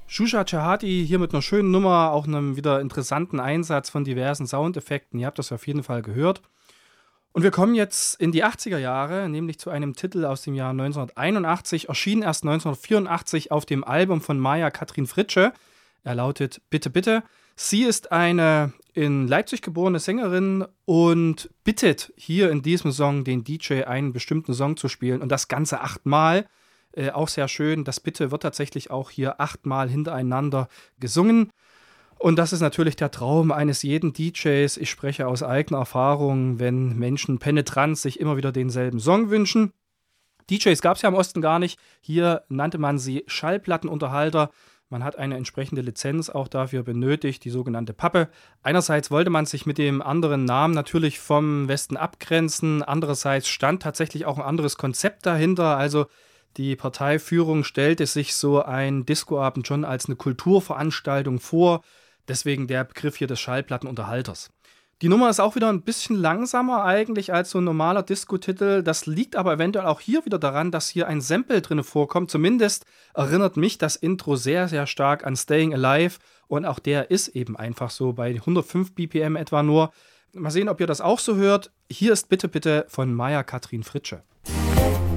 Shusha Chahati hier mit einer schönen Nummer, auch einem wieder interessanten Einsatz von diversen Soundeffekten. Ihr habt das auf jeden Fall gehört. Und wir kommen jetzt in die 80er Jahre, nämlich zu einem Titel aus dem Jahr 1981, erschien erst 1984 auf dem Album von Maja Katrin Fritzsche. Er lautet Bitte, bitte. Sie ist eine in Leipzig geborene Sängerin und bittet hier in diesem Song den DJ einen bestimmten Song zu spielen und das Ganze 8-mal. Auch sehr schön. Das Bitte wird tatsächlich auch hier 8-mal hintereinander gesungen. Und das ist natürlich der Traum eines jeden DJs. Ich spreche aus eigener Erfahrung, wenn Menschen penetrant sich immer wieder denselben Song wünschen. DJs gab es ja im Osten gar nicht. Hier nannte man sie Schallplattenunterhalter. Man hat eine entsprechende Lizenz auch dafür benötigt, die sogenannte Pappe. Einerseits wollte man sich mit dem anderen Namen natürlich vom Westen abgrenzen. Andererseits stand tatsächlich auch ein anderes Konzept dahinter. Also die Parteiführung stellte sich so ein Discoabend schon als eine Kulturveranstaltung vor. Deswegen der Begriff hier des Schallplattenunterhalters. Die Nummer ist auch wieder ein bisschen langsamer eigentlich als so ein normaler Disco-Titel. Das liegt aber eventuell auch hier wieder daran, dass hier ein Sample drin vorkommt. Zumindest erinnert mich das Intro sehr, sehr stark an Staying Alive. Und auch der ist eben einfach so bei 105 BPM etwa nur. Mal sehen, ob ihr das auch so hört. Hier ist Bitte, bitte von Maja Katrin Fritzsche.